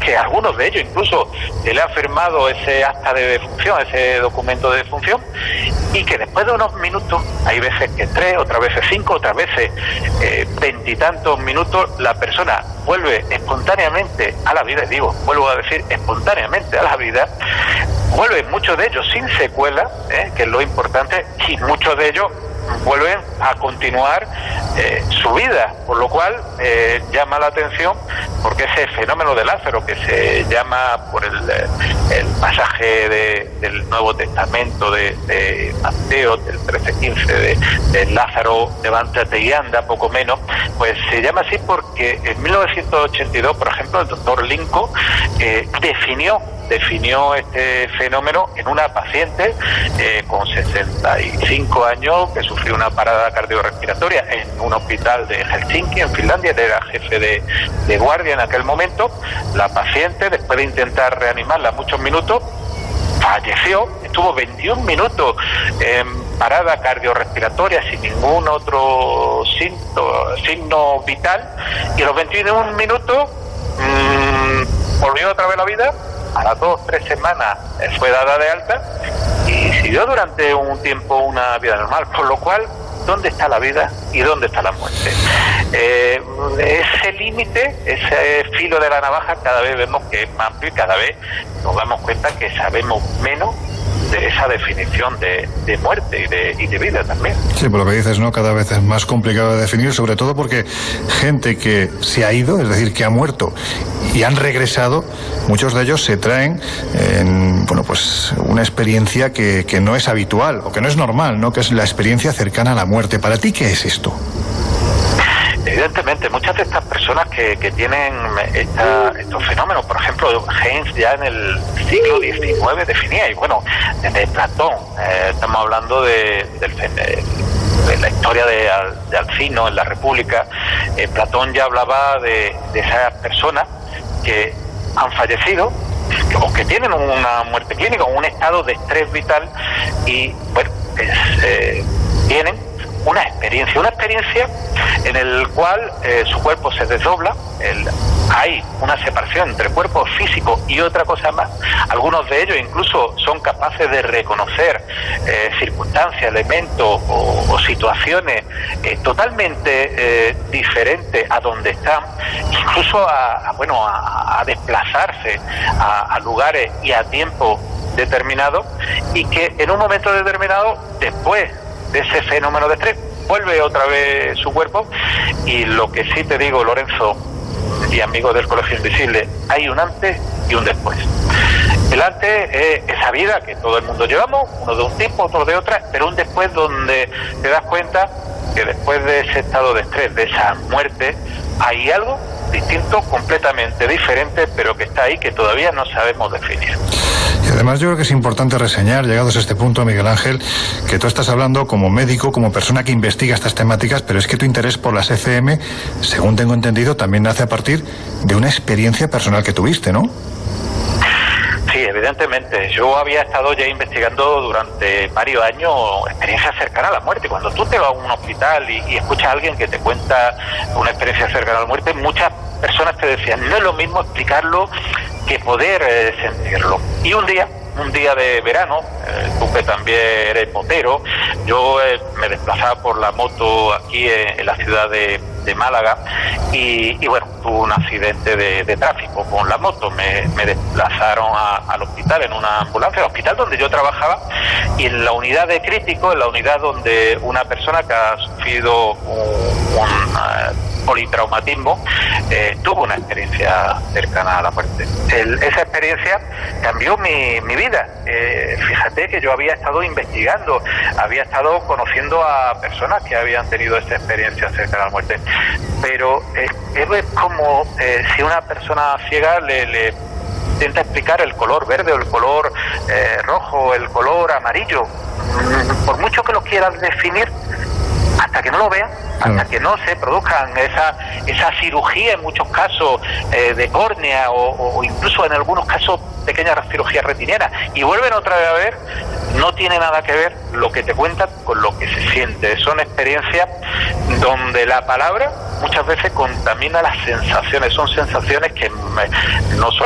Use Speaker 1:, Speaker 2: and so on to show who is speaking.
Speaker 1: que algunos de ellos incluso se le ha firmado ese acta de defunción, ese documento de defunción, y que después de unos minutos, hay veces que 3, otras veces 5, otras veces 20 y tantos minutos, la persona vuelve espontáneamente a la vida, y digo, vuelvo a decir, espontáneamente a la vida, vuelven muchos de ellos sin secuela, que es lo importante, y muchos de ellos vuelven a continuar su vida, por lo cual llama la atención, porque ese fenómeno de Lázaro, que se llama por el pasaje del Nuevo Testamento de Mateo, del 13:15, de Lázaro, levántate y anda, poco menos, pues se llama así porque en 1982, por ejemplo, el doctor Lincoln definió este fenómeno en una paciente con 65 años que sufrió una parada cardiorrespiratoria en un hospital de Helsinki, en Finlandia. Él era jefe de guardia en aquel momento. La paciente, después de intentar reanimarla muchos minutos, falleció. Estuvo 21 minutos en parada cardiorrespiratoria sin ningún otro signo vital, y a los 21 minutos volvió otra vez a la vida. A las 2 o 3 semanas fue dada de alta y siguió durante un tiempo una vida normal, por lo cual, ¿dónde está la vida y dónde está la muerte? Ese límite, ese filo de la navaja, cada vez vemos que es más amplio y cada vez nos damos cuenta que sabemos menos de esa definición de muerte y de vida también.
Speaker 2: Sí, por lo que dices, ¿no? Cada vez es más complicado de definir, sobre todo porque gente que se ha ido, es decir, que ha muerto y han regresado, muchos de ellos se traen pues una experiencia que no es habitual o que no es normal, ¿no? Que es la experiencia cercana a la muerte. ¿Para ti qué es esto?
Speaker 1: Evidentemente, muchas de estas personas que tienen estos fenómenos, por ejemplo, Heinz ya en el siglo XIX definía, y bueno, desde Platón, estamos hablando de la historia de Alcino en la República, Platón ya hablaba de esas personas que han fallecido o que tienen una muerte clínica o un estado de estrés vital, y bueno, tienen una experiencia en el cual su cuerpo se desdobla, hay una separación entre cuerpo físico y otra cosa más. Algunos de ellos incluso son capaces de reconocer circunstancias, elementos o situaciones totalmente diferentes a donde están, incluso a desplazarse a lugares y a tiempo determinado, y que en un momento determinado, después de ese fenómeno de estrés, vuelve otra vez su cuerpo. Y lo que sí te digo, Lorenzo y amigos del Colegio Invisible, hay un antes y un después. El antes es esa vida que todo el mundo llevamos, uno de un tipo, otro de otra, pero un después donde te das cuenta que después de ese estado de estrés, de esa muerte, hay algo distinto, completamente diferente, pero que está ahí, que todavía no sabemos definir.
Speaker 2: Y además yo creo que es importante reseñar, llegados a este punto, Miguel Ángel, que tú estás hablando como médico, como persona que investiga estas temáticas, pero es que tu interés por las ECM, según tengo entendido, también nace a partir de una experiencia personal que tuviste, ¿no?
Speaker 1: Sí, evidentemente. Yo había estado ya investigando durante varios años experiencias cercanas a la muerte. Cuando tú te vas a un hospital y escuchas a alguien que te cuenta una experiencia cercana a la muerte, muchas personas te decían, no es lo mismo explicarlo que poder sentirlo. Y un día de verano, tú que también eres motero, yo me desplazaba por la moto aquí en la ciudad de Málaga, y bueno, tuve un accidente de tráfico con la moto. Me desplazaron al hospital en una ambulancia, al hospital donde yo trabajaba, y en la unidad de crítico, en la unidad donde una persona que ha sufrido un politraumatismo tuvo una experiencia cercana a la muerte. Esa experiencia cambió mi vida. Fíjate que yo había estado investigando, había estado conociendo a personas que habían tenido esa experiencia cercana a la muerte, pero es como si una persona ciega le intenta explicar el color verde o el color rojo, el color amarillo, por mucho que lo quieras definir, hasta que no lo vean, hasta que no se produzcan esa cirugía, en muchos casos de córnea o incluso en algunos casos pequeñas cirugías retinianas, y vuelven otra vez a ver, no tiene nada que ver lo que te cuentan con lo que se siente. Son experiencias donde la palabra muchas veces contamina las sensaciones, son sensaciones que no son